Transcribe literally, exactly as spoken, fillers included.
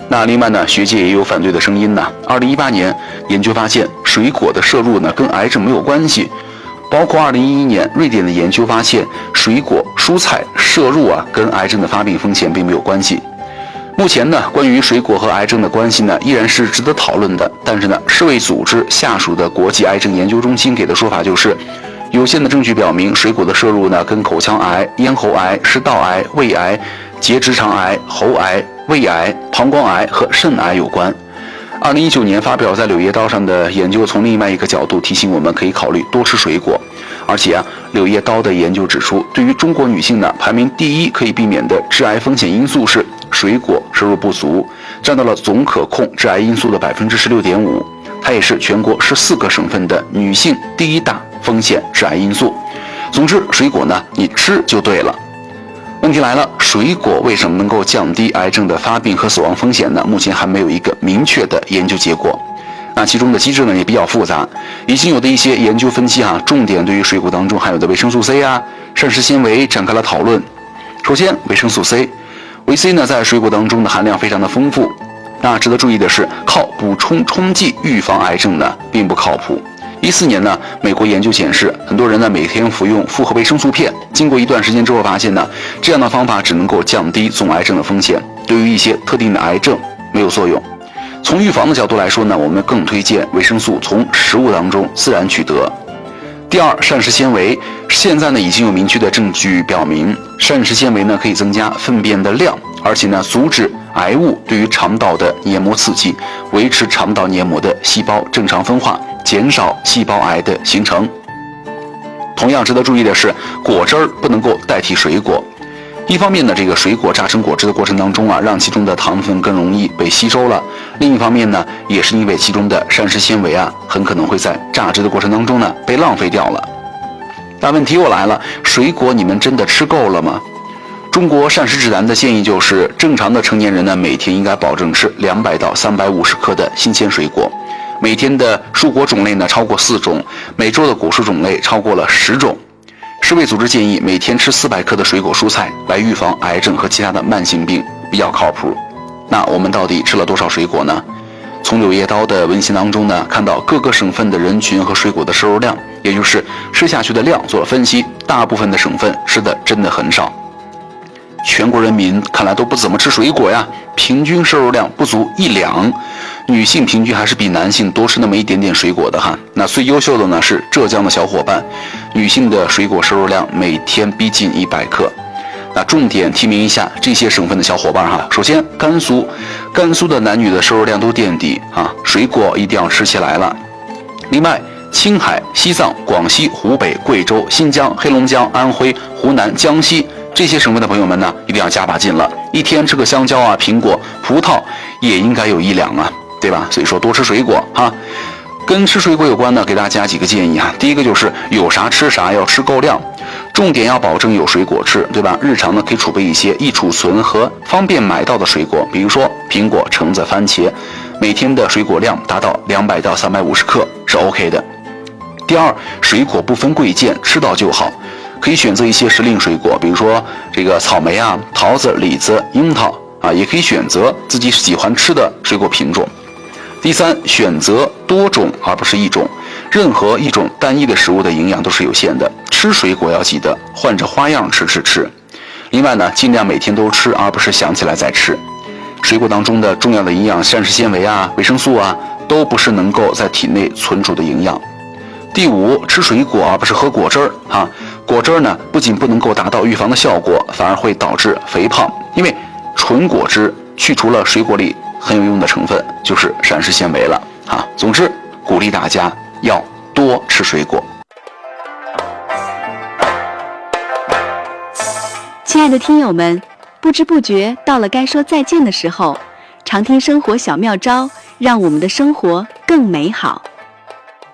那另外呢，学界也有反对的声音呢。二零一八年研究发现，水果的摄入呢跟癌症没有关系。包括二零一一年瑞典的研究发现，水果、蔬菜摄入啊跟癌症的发病风险并没有关系。目前呢，关于水果和癌症的关系呢，依然是值得讨论的。但是呢，世卫组织下属的国际癌症研究中心给的说法就是，有限的证据表明，水果的摄入呢跟口腔癌、咽喉癌、食道癌、胃癌、结直肠癌、喉癌、胃癌、膀胱癌和肾癌有关。二零一九年发表在《柳叶刀》上的研究，从另外一个角度提醒我们可以考虑多吃水果。而且啊，《柳叶刀》的研究指出，对于中国女性呢，排名第一可以避免的致癌风险因素是水果摄入不足，占到了总可控致癌因素的百分之十六点五。它也是全国十四个省份的女性第一大风险致癌因素。总之，水果呢，你吃就对了。问题来了，水果为什么能够降低癌症的发病和死亡风险呢？目前还没有一个明确的研究结果。那其中的机制呢也比较复杂，已经有的一些研究分析啊，重点对于水果当中含有的维生素 C 啊、膳食纤维展开了讨论。首先，维生素 C， 维 C 呢在水果当中的含量非常的丰富。那值得注意的是，靠补充冲剂预防癌症呢并不靠谱。一四年呢，美国研究显示，很多人呢每天服用复合维生素片，经过一段时间之后发现呢，这样的方法只能够降低总癌症的风险，对于一些特定的癌症没有作用。从预防的角度来说呢，我们更推荐维生素从食物当中自然取得。第二，膳食纤维，现在呢已经有明确的证据表明，膳食纤维呢可以增加粪便的量，而且呢阻止癌物对于肠道的黏膜刺激，维持肠道黏膜的细胞正常分化，减少细胞癌的形成。同样值得注意的是，果汁儿不能够代替水果。一方面呢，这个水果榨成果汁的过程当中啊，让其中的糖分更容易被吸收了；另一方面呢，也是因为其中的膳食纤维啊，很可能会在榨汁的过程当中呢被浪费掉了。那问题又来了，水果你们真的吃够了吗？中国膳食指南的建议就是，正常的成年人呢，每天应该保证吃两百到三百五十克的新鲜水果，每天的蔬果种类呢超过四种，每周的果蔬种类超过了十种。世卫组织建议每天吃四百克的水果蔬菜来预防癌症和其他的慢性病，比较靠谱。那我们到底吃了多少水果呢？从柳叶刀的文献当中呢，看到各个省份的人群和水果的摄入量，也就是吃下去的量做了分析，大部分的省份吃的真的很少。全国人民看来都不怎么吃水果呀，平均摄入量不足一两，女性平均还是比男性多吃那么一点点水果的哈。那最优秀的呢是浙江的小伙伴，女性的水果摄入量每天逼近一百克。那重点提名一下这些省份的小伙伴哈。首先，甘肃，甘肃的男女的摄入量都垫底啊，水果一定要吃起来了。另外，青海、西藏、广西、湖北、贵州、新疆、黑龙江、安徽、湖南、江西这些省份的朋友们呢，一定要加把劲了，一天吃个香蕉啊、苹果、葡萄也应该有一两啊，对吧？所以说多吃水果哈。跟吃水果有关呢，给大家几个建议哈。第一个就是有啥吃啥，要吃够量，重点要保证有水果吃，对吧？日常呢可以储备一些易储存和方便买到的水果，比如说苹果、橙子、番茄，每天的水果量达到两百到三百五十克是 OK 的。第二，水果不分贵贱，吃到就好。可以选择一些时令水果，比如说这个草莓啊、桃子、李子、樱桃啊，也可以选择自己喜欢吃的水果品种。第三，选择多种而不是一种，任何一种单一的食物的营养都是有限的，吃水果要记得换着花样吃吃吃。另外呢，尽量每天都吃，而不是想起来再吃。水果当中的重要的营养，膳食纤维啊、维生素啊，都不是能够在体内存储的营养。第五，吃水果而不是喝果汁儿啊！果汁儿呢，不仅不能够达到预防的效果，反而会导致肥胖，因为纯果汁去除了水果里很有用的成分，就是膳食纤维了啊。总之，鼓励大家要多吃水果。 亲爱的听友们，不知不觉到了该说再见的时候，常听生活小妙招，让我们的生活更美好。